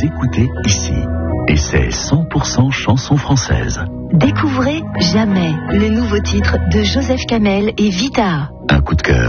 écoutez ici. Et c'est 100% chansons françaises. Découvrez Jamais, le nouveau titre de Joseph Kamel et Vita. Un coup de cœur.